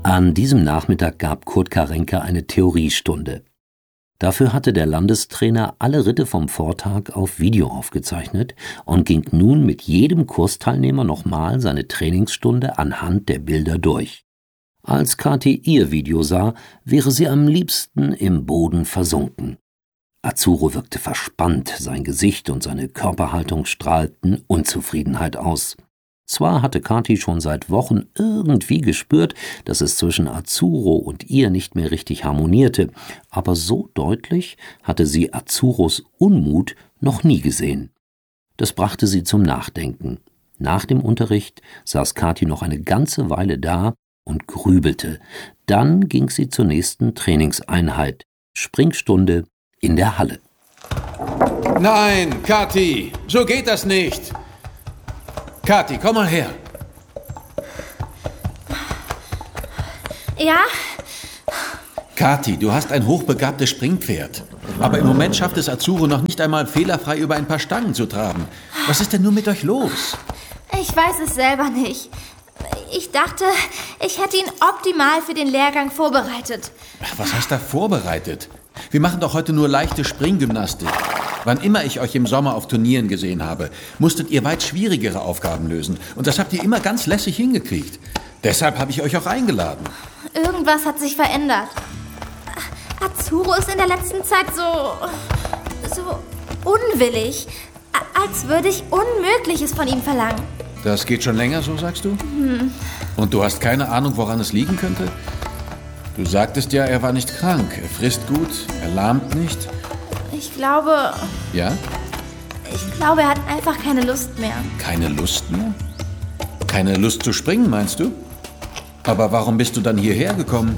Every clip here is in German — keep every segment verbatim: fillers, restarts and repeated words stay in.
An diesem Nachmittag gab Kurt Karenka eine Theoriestunde. Dafür hatte der Landestrainer alle Ritte vom Vortag auf Video aufgezeichnet und ging nun mit jedem Kursteilnehmer nochmal seine Trainingsstunde anhand der Bilder durch. Als Kathi ihr Video sah, wäre sie am liebsten im Boden versunken. Azzurro wirkte verspannt, sein Gesicht und seine Körperhaltung strahlten Unzufriedenheit aus. Zwar hatte Kathi schon seit Wochen irgendwie gespürt, dass es zwischen Azzurro und ihr nicht mehr richtig harmonierte, aber so deutlich hatte sie Azzurros Unmut noch nie gesehen. Das brachte sie zum Nachdenken. Nach dem Unterricht saß Kathi noch eine ganze Weile da und grübelte. Dann ging sie zur nächsten Trainingseinheit, Springstunde in der Halle. Nein, Kathi, so geht das nicht. Kathi, komm mal her. Ja? Kathi, du hast ein hochbegabtes Springpferd. Aber im Moment schafft es Azzurro noch nicht einmal fehlerfrei über ein paar Stangen zu traben. Was ist denn nur mit euch los? Ich weiß es selber nicht. Ich dachte, ich hätte ihn optimal für den Lehrgang vorbereitet. Was heißt da vorbereitet? Wir machen doch heute nur leichte Springgymnastik. Wann immer ich euch im Sommer auf Turnieren gesehen habe, musstet ihr weit schwierigere Aufgaben lösen. Und das habt ihr immer ganz lässig hingekriegt. Deshalb habe ich euch auch eingeladen. Irgendwas hat sich verändert. Azzurro ist in der letzten Zeit so... so unwillig. Als würde ich Unmögliches von ihm verlangen. Das geht schon länger so, sagst du? Hm. Und du hast keine Ahnung, woran es liegen könnte? Du sagtest ja, er war nicht krank. Er frisst gut, er lahmt nicht. Ich glaube... Ja? Ich glaube, er hat einfach keine Lust mehr. Keine Lust mehr? Keine Lust zu springen, meinst du? Aber warum bist du dann hierher gekommen?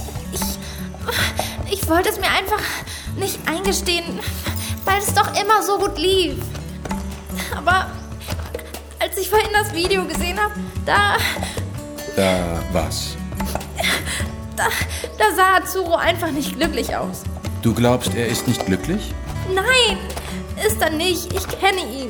Ich... Ich wollte es mir einfach nicht eingestehen, weil es doch immer so gut lief. Aber als ich vorhin das Video gesehen habe, da... Da was? Da, da sah Azzurro einfach nicht glücklich aus. Du glaubst, er ist nicht glücklich? Nein, ist er nicht. Ich kenne ihn.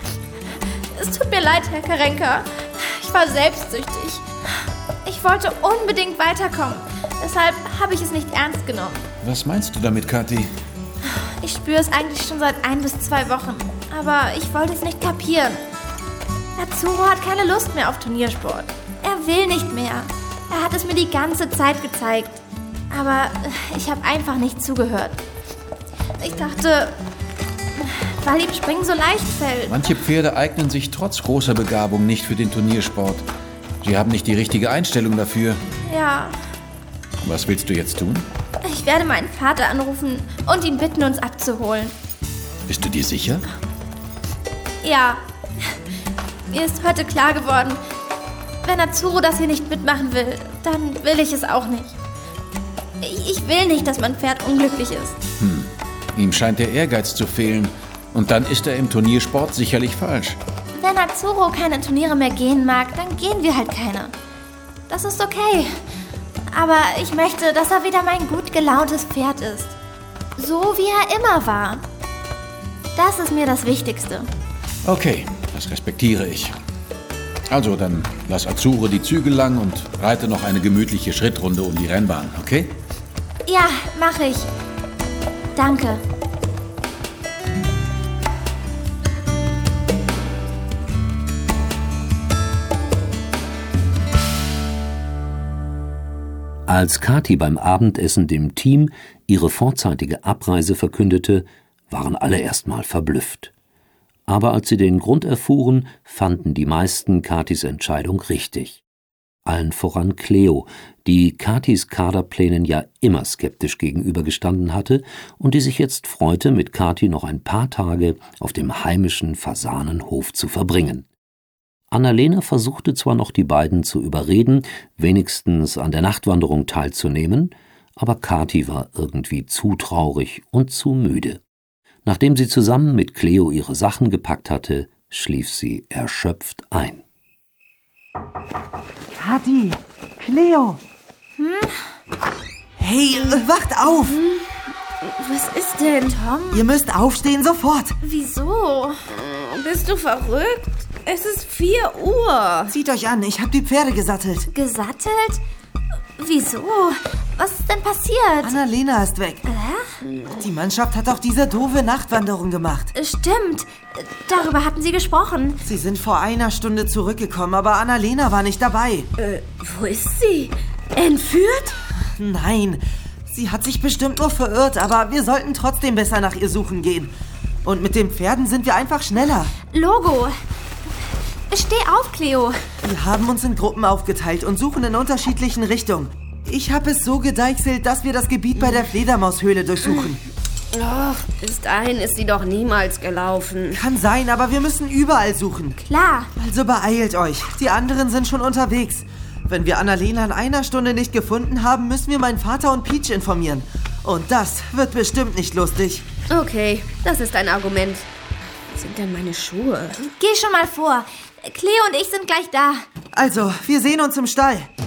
Es tut mir leid, Herr Karenka. Ich war selbstsüchtig. Ich wollte unbedingt weiterkommen. Deshalb habe ich es nicht ernst genommen. Was meinst du damit, Kathi? Ich spüre es eigentlich schon seit ein bis zwei Wochen. Aber ich wollte es nicht kapieren. Azzurro hat keine Lust mehr auf Turniersport. Er will nicht mehr. Er hat es mir die ganze Zeit gezeigt. Aber ich habe einfach nicht zugehört. Ich dachte, weil ihm Springen so leicht fällt. Manche Pferde eignen sich trotz großer Begabung nicht für den Turniersport. Sie haben nicht die richtige Einstellung dafür. Ja. Was willst du jetzt tun? Ich werde meinen Vater anrufen und ihn bitten, uns abzuholen. Bist du dir sicher? Ja. Mir ist heute klar geworden, wenn Azzurro das hier nicht mitmachen will, dann will ich es auch nicht. Ich will nicht, dass mein Pferd unglücklich ist. Hm. Ihm scheint der Ehrgeiz zu fehlen. Und dann ist er im Turniersport sicherlich falsch. Wenn Azzurro keine Turniere mehr gehen mag, dann gehen wir halt keine. Das ist okay. Aber ich möchte, dass er wieder mein gut gelauntes Pferd ist. So wie er immer war. Das ist mir das Wichtigste. Okay, das respektiere ich. Also, dann lass Azzurro die Zügel lang und reite noch eine gemütliche Schrittrunde um die Rennbahn, okay? Ja, mache ich. Danke. Als Kathi beim Abendessen dem Team ihre vorzeitige Abreise verkündete, waren alle erstmal verblüfft. Aber als sie den Grund erfuhren, fanden die meisten Kathis Entscheidung richtig. Allen voran Cleo, die Kathis Kaderplänen ja immer skeptisch gegenübergestanden hatte und die sich jetzt freute, mit Kathi noch ein paar Tage auf dem heimischen Fasanenhof zu verbringen. Annalena versuchte zwar noch, die beiden zu überreden, wenigstens an der Nachtwanderung teilzunehmen, aber Kathi war irgendwie zu traurig und zu müde. Nachdem sie zusammen mit Cleo ihre Sachen gepackt hatte, schlief sie erschöpft ein. Kathi, Cleo! Hm? Hey, wacht auf! Hm? Was ist denn, Tom? Ihr müsst aufstehen, sofort! Wieso? Bist du verrückt? Es ist vier Uhr. Zieht euch an, ich habe die Pferde gesattelt. Gesattelt? Wieso? Was ist denn passiert? Annalena ist weg. Hä? Die Mannschaft hat auch diese doofe Nachtwanderung gemacht. Stimmt. Darüber hatten sie gesprochen. Sie sind vor einer Stunde zurückgekommen, aber Annalena war nicht dabei. Äh, wo ist sie? Entführt? Nein, sie hat sich bestimmt nur verirrt, aber wir sollten trotzdem besser nach ihr suchen gehen. Und mit den Pferden sind wir einfach schneller. Logo. Steh auf, Cleo. Wir haben uns in Gruppen aufgeteilt und suchen in unterschiedlichen Richtungen. Ich habe es so gedeichselt, dass wir das Gebiet bei der Fledermaushöhle durchsuchen. Ach, bis dahin ist sie doch niemals gelaufen. Kann sein, aber wir müssen überall suchen. Klar. Also beeilt euch. Die anderen sind schon unterwegs. Wenn wir Annalena in einer Stunde nicht gefunden haben, müssen wir meinen Vater und Peach informieren. Und das wird bestimmt nicht lustig. Okay, das ist ein Argument. Wo sind denn meine Schuhe? Geh schon mal vor. Cleo und ich sind gleich da. Also, wir sehen uns im Stall.